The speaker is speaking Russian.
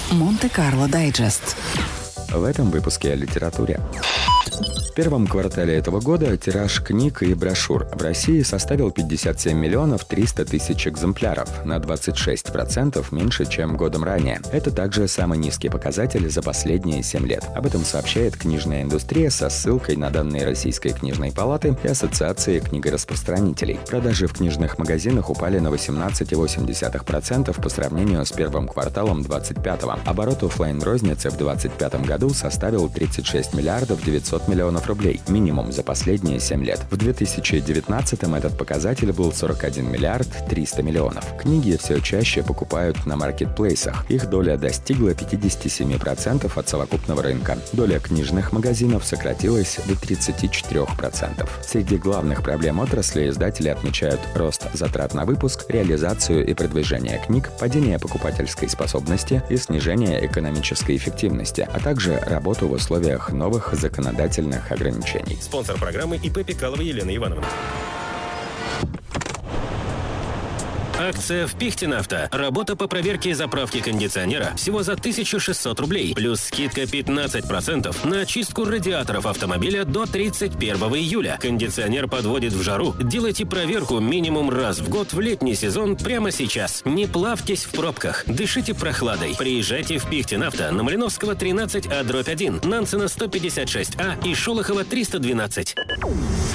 Монте-Карло Дайджест. В этом выпуске о литературе. В первом квартале этого года тираж книг и брошюр в России составил 57 миллионов 300 тысяч экземпляров, на 26% меньше, чем годом ранее. Это также самый низкий показатель за последние 7 лет. Об этом сообщает книжная индустрия со ссылкой на данные Российской книжной палаты и Ассоциации книгораспространителей. Продажи в книжных магазинах упали на 18,8% по сравнению с первым кварталом 2025-го. Оборот оффлайн-розницы в 2025 году составил 36 миллиардов 900 миллионов рублей, минимум за последние 7 лет. В 2019-м этот показатель был 41 миллиард 300 миллионов. Книги все чаще покупают на маркетплейсах. Их доля достигла 57% от совокупного рынка. Доля книжных магазинов сократилась до 34%. Среди главных проблем отрасли издатели отмечают рост затрат на выпуск, реализацию и продвижение книг, падение покупательской способности и снижение экономической эффективности, а также работу в условиях новых законодательных ограничений. Спонсор программы ИП Пикалова Елена Ивановна. Акция в Пихтинавто. Работа по проверке и заправке кондиционера всего за 1600 рублей. Плюс скидка 15% на очистку радиаторов автомобиля до 31 июля. Кондиционер подводит в жару. Делайте проверку минимум раз в год в летний сезон прямо сейчас. Не плавьтесь в пробках. Дышите прохладой. Приезжайте в Пихтинавто на Малиновского 13А/1, Нансена 156А и Шолохова 312.